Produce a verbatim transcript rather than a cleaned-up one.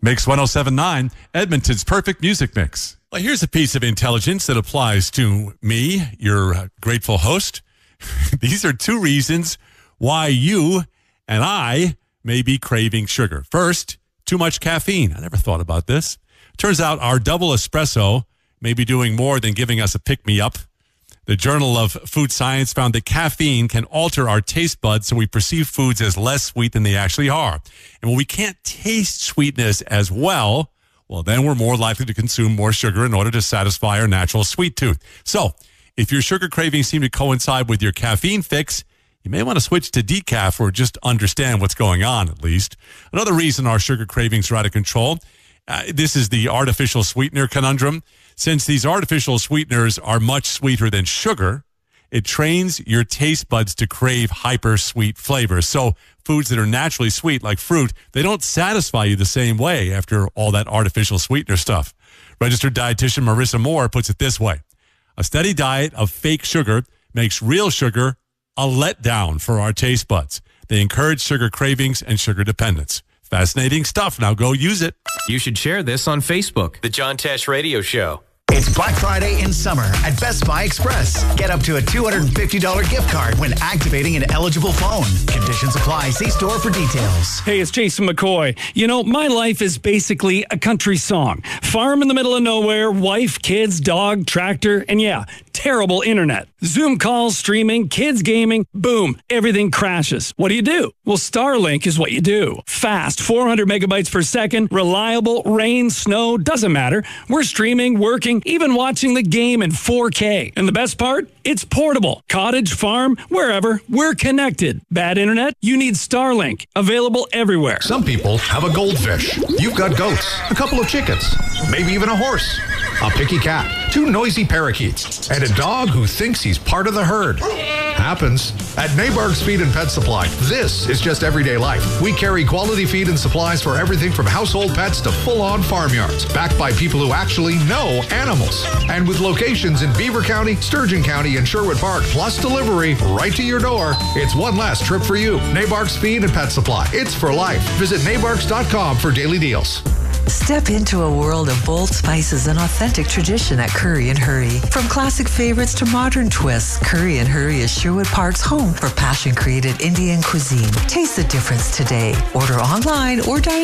Mix one oh seven point nine, Edmonton's perfect music mix. Well, here's a piece of intelligence that applies to me, your grateful host. These are two reasons why you and I may be craving sugar. First, too much caffeine. I never thought about this. Turns out our double espresso may be doing more than giving us a pick-me-up. The Journal of Food Science found that caffeine can alter our taste buds so we perceive foods as less sweet than they actually are. And when we can't taste sweetness as well, well, then we're more likely to consume more sugar in order to satisfy our natural sweet tooth. So, if your sugar cravings seem to coincide with your caffeine fix, you may want to switch to decaf or just understand what's going on, at least. Another reason our sugar cravings are out of control, uh, this is the artificial sweetener conundrum. Since these artificial sweeteners are much sweeter than sugar, it trains your taste buds to crave hyper sweet flavors. So foods that are naturally sweet, like fruit, they don't satisfy you the same way after all that artificial sweetener stuff. Registered dietitian Marissa Moore puts it this way. A steady diet of fake sugar makes real sugar a letdown for our taste buds. They encourage sugar cravings and sugar dependence. Fascinating stuff. Now go use it. You should share this on Facebook. The John Tesh Radio Show. It's Black Friday in summer at Best Buy Express. Get up to a two hundred fifty dollars gift card when activating an eligible phone. Conditions apply. See store for details. Hey, it's Jason McCoy. You know, my life is basically a country song. Farm in the middle of nowhere, wife, kids, dog, tractor, and yeah, terrible internet. Zoom calls, streaming, kids gaming, boom, everything crashes. What do you do? Well, Starlink is what you do. Fast, four hundred megabytes per second, reliable, rain, snow, doesn't matter. We're streaming, working, even watching the game in four K. And the best part? It's portable. Cottage, farm, wherever, we're connected. Bad internet? You need Starlink. Available everywhere. Some people have a goldfish. You've got goats, a couple of chickens, maybe even a horse, a picky cat, two noisy parakeets, and a dog who thinks he's part of the herd. Happens. At Nabark's Feed and Pet Supply, this is just everyday life. We carry quality feed and supplies for everything from household pets to full-on farmyards, backed by people who actually know animals. And with locations in Beaver County, Sturgeon County, and Sherwood Park, plus delivery right to your door, it's one less trip for you. Nabark's Feed and Pet Supply. It's for life. Visit nabarks dot com for daily deals. Step into a world of bold spices and authentic tradition at Curry and Hurry. From classic favorites to modern twists, Curry and Hurry is Sherwood Park's home for passion-created Indian cuisine. Taste the difference today. Order online or dine